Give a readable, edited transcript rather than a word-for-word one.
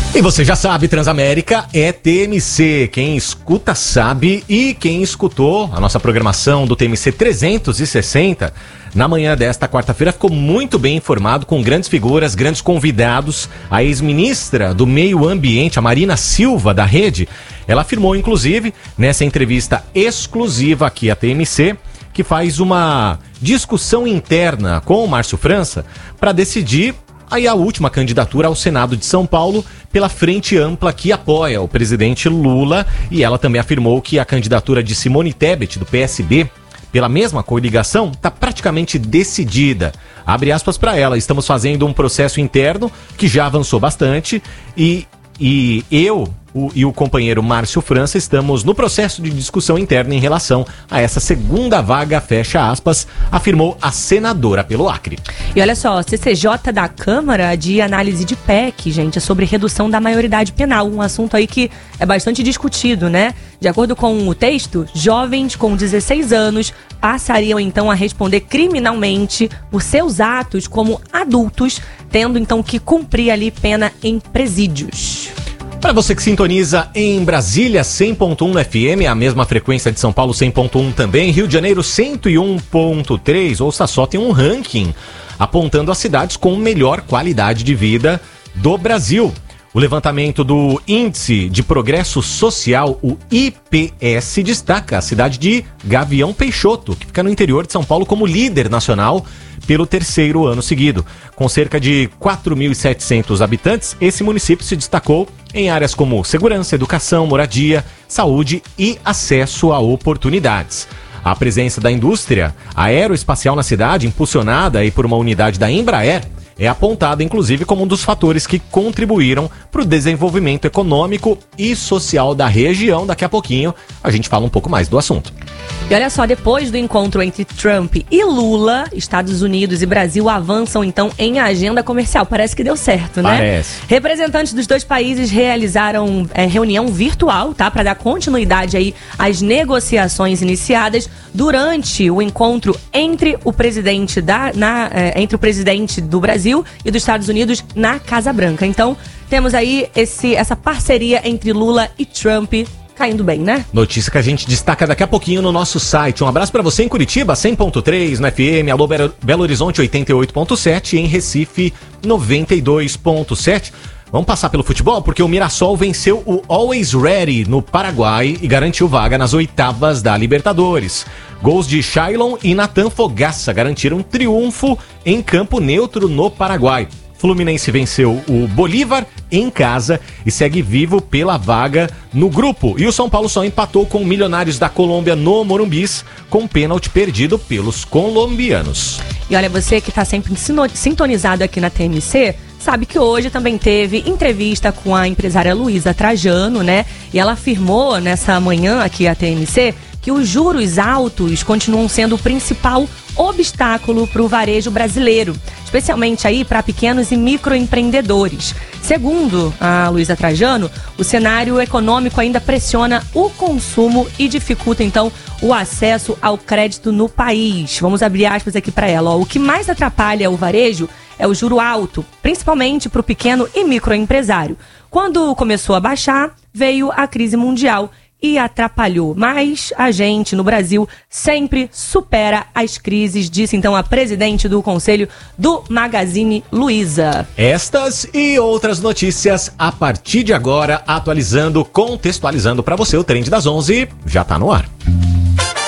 E você já sabe, Transamérica é TMC. Quem escuta sabe, e quem escutou a nossa programação do TMC 360 na manhã desta quarta-feira ficou muito bem informado, com grandes figuras, grandes convidados. A ex-ministra do Meio Ambiente, a Marina Silva, da Rede, ela afirmou, inclusive, nessa entrevista exclusiva aqui à TMC, que faz uma discussão interna com o Márcio França para decidir aí a última candidatura ao Senado de São Paulo pela Frente Ampla, que apoia o presidente Lula. E ela também afirmou que a candidatura de Simone Tebet, do PSB, pela mesma coligação, está praticamente decidida. Abre aspas para ela: estamos fazendo um processo interno que já avançou bastante e eu e o companheiro Márcio França estamos no processo de discussão interna em relação a essa segunda vaga, fecha aspas, afirmou a senadora pelo Acre. E olha só, CCJ da Câmara de Análise de PEC, gente, é sobre redução da maioridade penal, um assunto aí que é bastante discutido, né? De acordo com o texto, jovens com 16 anos passariam então a responder criminalmente por seus atos como adultos, tendo então que cumprir ali pena em presídios. Para você que sintoniza em Brasília, 100.1 FM, a mesma frequência de São Paulo, 100.1 também. Rio de Janeiro, 101.3. Ouça só, tem um ranking apontando as cidades com melhor qualidade de vida do Brasil. O levantamento do Índice de Progresso Social, o IPS, destaca a cidade de Gavião Peixoto, que fica no interior de São Paulo, como líder nacional pelo terceiro ano seguido. Com cerca de 4.700 habitantes, esse município se destacou em áreas como segurança, educação, moradia, saúde e acesso a oportunidades. A presença da indústria aeroespacial na cidade, impulsionada aí por uma unidade da Embraer, é apontada, inclusive, como um dos fatores que contribuíram para o desenvolvimento econômico e social da região. Daqui a pouquinho a gente fala um pouco mais do assunto. E olha só, depois do encontro entre Trump e Lula, Estados Unidos e Brasil avançam então em agenda comercial. Parece que deu certo, né? Parece. Representantes dos dois países realizaram reunião virtual, tá? Para dar continuidade aí às negociações iniciadas durante o encontro entre o presidente entre o presidente do Brasil e dos Estados Unidos na Casa Branca. Então, temos aí essa parceria entre Lula e Trump caindo bem, né? Notícia que a gente destaca daqui a pouquinho no nosso site. Um abraço pra você em Curitiba, 100.3 no FM, alô Belo Horizonte 88.7 e em Recife 92.7. Vamos passar pelo futebol, porque o Mirassol venceu o Always Ready no Paraguai e garantiu vaga nas oitavas da Libertadores. Gols de Shailon e Nathan Fogaça garantiram triunfo em campo neutro no Paraguai. Fluminense venceu o Bolívar em casa e segue vivo pela vaga no grupo. E o São Paulo só empatou com o Milionários da Colômbia no Morumbis, com pênalti perdido pelos colombianos. E olha, você que está sempre sintonizado aqui na TMC, sabe que hoje também teve entrevista com a empresária Luísa Trajano, né? E ela afirmou nessa manhã aqui à TMC que os juros altos continuam sendo o principal obstáculo para o varejo brasileiro, especialmente aí para pequenos e microempreendedores. Segundo a Luísa Trajano, o cenário econômico ainda pressiona o consumo e dificulta, então, o acesso ao crédito no país. Vamos abrir aspas aqui para ela. O que mais atrapalha o varejo é o juro alto, principalmente para o pequeno e microempresário. Quando começou a baixar, veio a crise mundial e atrapalhou. Mas a gente, no Brasil, sempre supera as crises, disse então a presidente do Conselho do Magazine Luiza. Estas e outras notícias a partir de agora, atualizando, contextualizando para você o Trend das 11, já tá no ar.